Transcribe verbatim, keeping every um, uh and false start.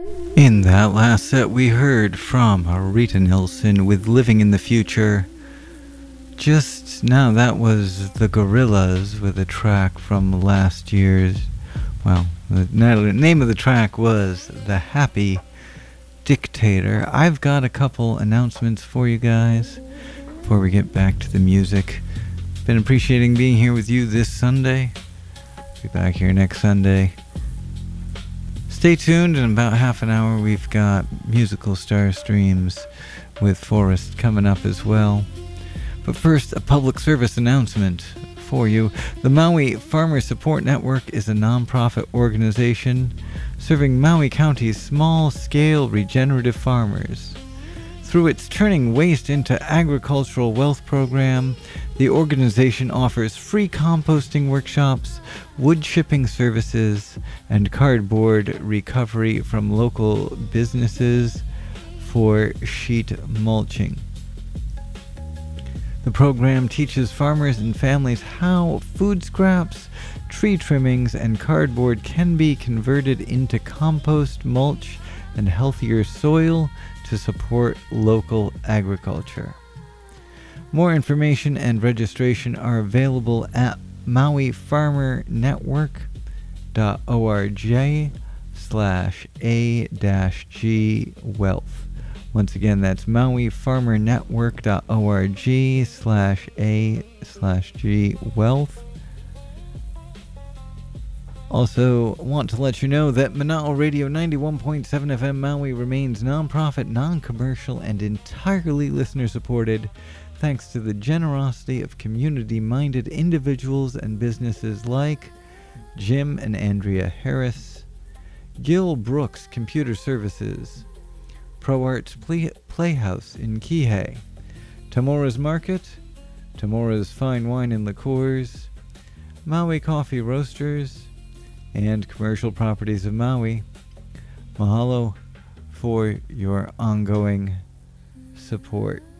In that last set, we heard from Rita Nilsson with Living in the Future. Just now, that was the Gorillaz with a track from last year's. Well, the name of the track was The Happy Dictator. I've got a couple announcements for you guys before we get back to the music. Been appreciating being here with you this Sunday. Be back here next Sunday. Stay tuned. In about half an hour, we've got Musical Star Streams with Forrest coming up as well. But first, a public service announcement for you. The Maui Farmer Support Network is a non-profit organization serving Maui County's small-scale regenerative farmers. Through its Turning Waste into Agricultural Wealth program, the organization offers free composting workshops, wood shipping services, and cardboard recovery from local businesses for sheet mulching. The program teaches farmers and families how food scraps, tree trimmings, and cardboard can be converted into compost, mulch, and healthier soil to support local agriculture. More information and registration are available at maui farmer network dot org slash a dash g wealth. Once again, that's maui farmer network dot org slash a slash g wealth. Also, want to let you know that Mana'o Radio ninety-one point seven F M Maui remains non-profit, non-commercial, and entirely listener-supported, thanks to the generosity of community-minded individuals and businesses like Jim and Andrea Harris, Gil Brooks Computer Services, ProArts Play- Playhouse in Kihei, Tamora's Market, Tamora's Fine Wine and Liqueurs, Maui Coffee Roasters, and Commercial Properties of Maui. Mahalo for your ongoing support.